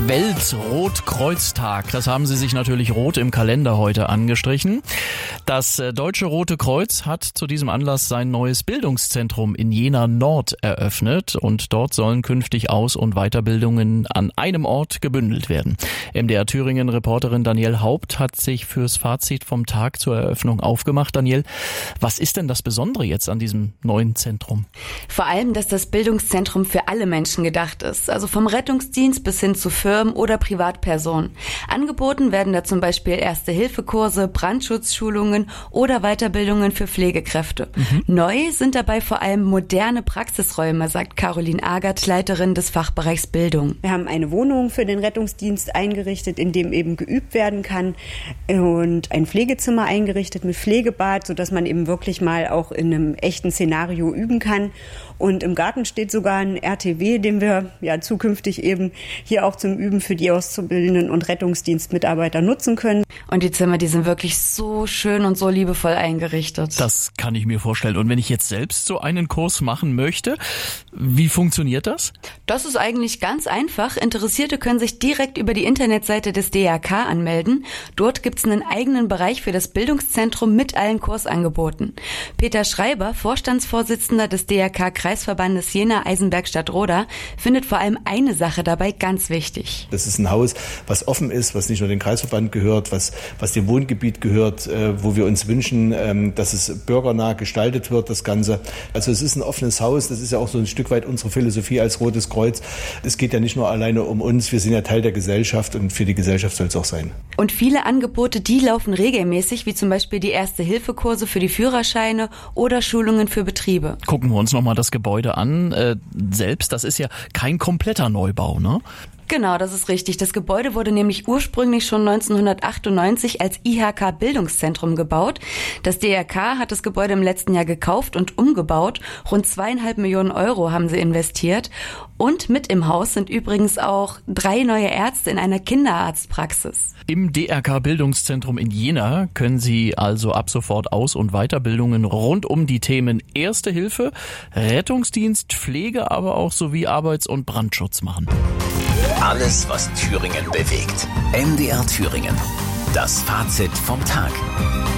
Weltrotkreuztag. Das haben Sie sich natürlich rot im Kalender heute angestrichen. Das Deutsche Rote Kreuz hat zu diesem Anlass sein neues Bildungszentrum in Jena Nord eröffnet und dort sollen künftig Aus- und Weiterbildungen an einem Ort gebündelt werden. MDR Thüringen-Reporterin Danielle Haupt hat sich fürs Fazit vom Tag zur Eröffnung aufgemacht. Danielle, was ist denn das Besondere jetzt an diesem neuen Zentrum? Vor allem, dass das Bildungszentrum für alle Menschen gedacht ist, also vom Rettungsdienst bis hin zu Firmen oder Privatpersonen. Angeboten werden da zum Beispiel Erste-Hilfe-Kurse, Brandschutzschulungen oder Weiterbildungen für Pflegekräfte. Neu sind dabei vor allem moderne Praxisräume, sagt Caroline Agert, Leiterin des Fachbereichs Bildung. Wir haben eine Wohnung für den Rettungsdienst eingerichtet, in dem eben geübt werden kann, und ein Pflegezimmer eingerichtet mit Pflegebad, sodass man eben wirklich mal auch in einem echten Szenario üben kann. Und im Garten steht sogar ein RTW, den wir ja zukünftig eben hier auch zum Üben für die Auszubildenden und Rettungsdienstmitarbeiter nutzen können. Und die Zimmer, die sind wirklich so schön und so liebevoll eingerichtet. Das kann ich mir vorstellen. Und wenn ich jetzt selbst so einen Kurs machen möchte, wie funktioniert das? Das ist eigentlich ganz einfach. Interessierte können sich direkt über die Internetseite des DRK anmelden. Dort gibt's einen eigenen Bereich für das Bildungszentrum mit allen Kursangeboten. Peter Schreiber, Vorstandsvorsitzender des DRK-Kreisverbandes Jena-Eisenberg-Stadtroda, findet vor allem eine Sache dabei ganz wichtig. Das ist ein Haus, was offen ist, was nicht nur dem Kreisverband gehört, was dem Wohngebiet gehört, wo wir uns wünschen, dass es bürgernah gestaltet wird, das Ganze. Also es ist ein offenes Haus, das ist ja auch so ein Stück weit unsere Philosophie als Rotes Kreuz. Es geht ja nicht nur alleine um uns, wir sind ja Teil der Gesellschaft und für die Gesellschaft soll es auch sein. Und viele Angebote, die laufen regelmäßig, wie zum Beispiel die Erste-Hilfe-Kurse für die Führerscheine oder Schulungen für Betriebe. Gucken wir uns nochmal das Gebäude an. Selbst, das ist ja kein kompletter Neubau, ne? Genau, das ist richtig. Das Gebäude wurde nämlich ursprünglich schon 1998 als IHK-Bildungszentrum gebaut. Das DRK hat das Gebäude im letzten Jahr gekauft und umgebaut. Rund 2,5 Millionen Euro haben sie investiert. Und mit im Haus sind übrigens auch 3 neue Ärzte in einer Kinderarztpraxis. Im DRK-Bildungszentrum in Jena können Sie also ab sofort Aus- und Weiterbildungen rund um die Themen Erste Hilfe, Rettungsdienst, Pflege, aber auch sowie Arbeits- und Brandschutz machen. Alles, was Thüringen bewegt. MDR Thüringen. Das Fazit vom Tag.